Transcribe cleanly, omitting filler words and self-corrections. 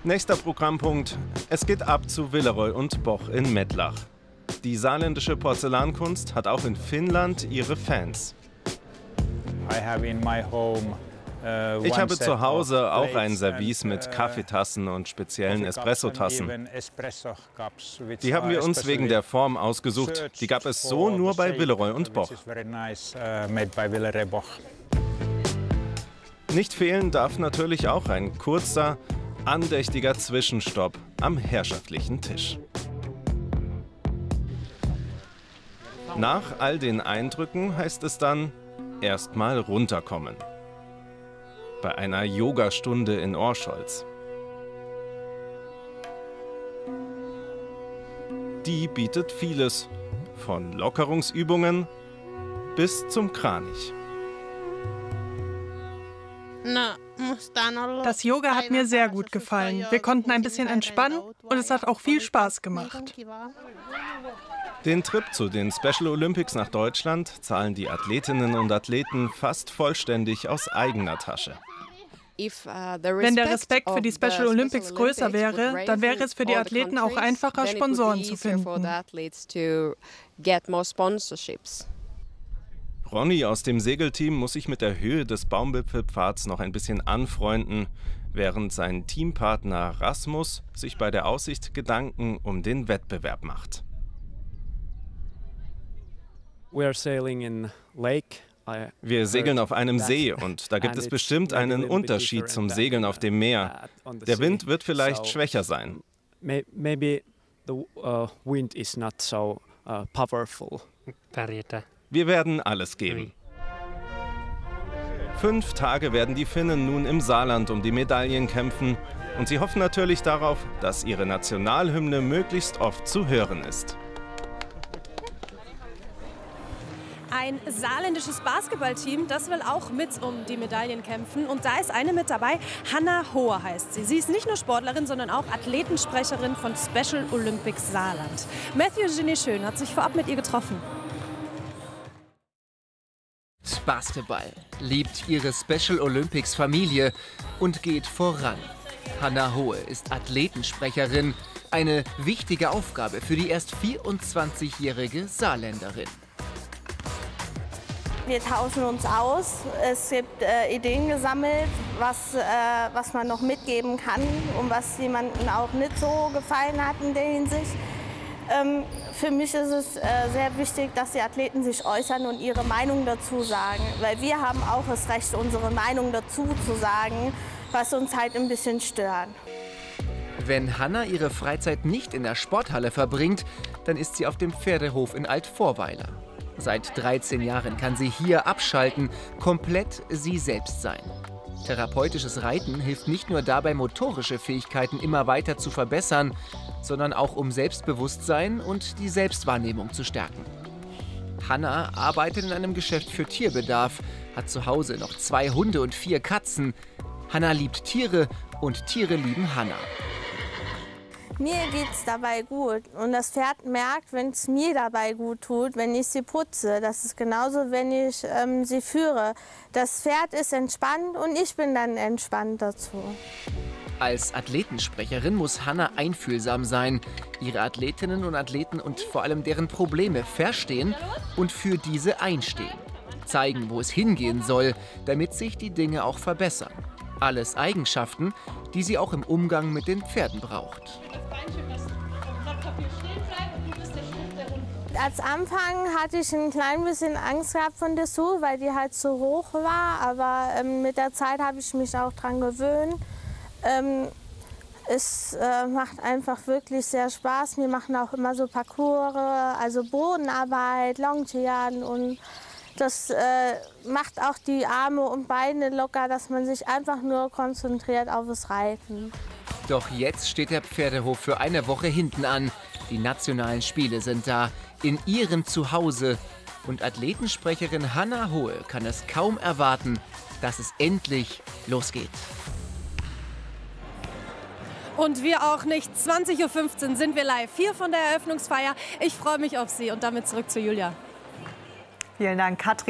Nächster Programmpunkt. Es geht ab zu Villeroy und Boch in Mettlach. Die saarländische Porzellankunst hat auch in Finnland ihre Fans. Ich habe zu Hause auch ein Service mit Kaffeetassen und speziellen Espressotassen. Die haben wir uns wegen der Form ausgesucht. Die gab es so nur bei Villeroy und Boch. Nicht fehlen darf natürlich auch ein kurzer, andächtiger Zwischenstopp am herrschaftlichen Tisch. Nach all den Eindrücken heißt es dann erstmal runterkommen. Bei einer Yogastunde in Orcholz. Die bietet vieles, von Lockerungsübungen bis zum Kranich. Das Yoga hat mir sehr gut gefallen. Wir konnten ein bisschen entspannen und es hat auch viel Spaß gemacht. Den Trip zu den Special Olympics nach Deutschland zahlen die Athletinnen und Athleten fast vollständig aus eigener Tasche. Wenn der Respekt für die Special Olympics größer wäre, dann wäre es für die Athleten auch einfacher, Sponsoren zu finden. Ronny aus dem Segelteam muss sich mit der Höhe des Baumwipfelpfads noch ein bisschen anfreunden, während sein Teampartner Rasmus sich bei der Aussicht Gedanken um den Wettbewerb macht. Wir segeln auf einem See und da gibt es bestimmt einen Unterschied zum Segeln auf dem Meer. Der Wind wird vielleicht schwächer sein. Wir werden alles geben. 5 Tage werden die Finnen nun im Saarland um die Medaillen kämpfen und sie hoffen natürlich darauf, dass ihre Nationalhymne möglichst oft zu hören ist. Ein saarländisches Basketballteam, das will auch mit um die Medaillen kämpfen. Und da ist eine mit dabei, Hanna Hohe heißt sie. Sie ist nicht nur Sportlerin, sondern auch Athletensprecherin von Special Olympics Saarland. Matthew Ginny Schön hat sich vorab mit ihr getroffen. Basketball liebt ihre Special Olympics Familie und geht voran. Hanna Hohe ist Athletensprecherin, eine wichtige Aufgabe für die erst 24-jährige Saarländerin. Wir tauschen uns aus. Es gibt Ideen gesammelt, was man noch mitgeben kann und was jemandem auch nicht so gefallen hat in der Hinsicht. Für mich ist es sehr wichtig, dass die Athleten sich äußern und ihre Meinung dazu sagen. Weil wir haben auch das Recht, unsere Meinung dazu zu sagen, was uns halt ein bisschen stört. Wenn Hanna ihre Freizeit nicht in der Sporthalle verbringt, dann ist sie auf dem Pferdehof in Altvorweiler. Seit 13 Jahren kann sie hier abschalten, komplett sie selbst sein. Therapeutisches Reiten hilft nicht nur dabei, motorische Fähigkeiten immer weiter zu verbessern, sondern auch um Selbstbewusstsein und die Selbstwahrnehmung zu stärken. Hanna arbeitet in einem Geschäft für Tierbedarf, hat zu Hause noch 2 Hunde und 4 Katzen. Hanna liebt Tiere und Tiere lieben Hanna. Mir geht's dabei gut und das Pferd merkt, wenn es mir dabei gut tut, wenn ich sie putze. Das ist genauso, wenn ich sie führe. Das Pferd ist entspannt und ich bin dann entspannt dazu. Als Athletensprecherin muss Hanna einfühlsam sein, ihre Athletinnen und Athleten und vor allem deren Probleme verstehen und für diese einstehen. Zeigen, wo es hingehen soll, damit sich die Dinge auch verbessern. Alles Eigenschaften, die sie auch im Umgang mit den Pferden braucht. Als Anfang hatte ich ein klein bisschen Angst gehabt von der Sue, weil die halt so hoch war. Aber mit der Zeit habe ich mich auch dran gewöhnt. Es macht einfach wirklich sehr Spaß. Wir machen auch immer so Parcours, also Bodenarbeit, Longieren und das macht auch die Arme und Beine locker, dass man sich einfach nur konzentriert auf das Reiten. Doch jetzt steht der Pferdehof für eine Woche hinten an. Die nationalen Spiele sind da, in ihrem Zuhause. Und Athletensprecherin Hanna Hohe kann es kaum erwarten, dass es endlich losgeht. Und wir auch nicht. 20:15 Uhr sind wir live hier von der Eröffnungsfeier. Ich freue mich auf Sie und damit zurück zu Julia. Vielen Dank, Katrin.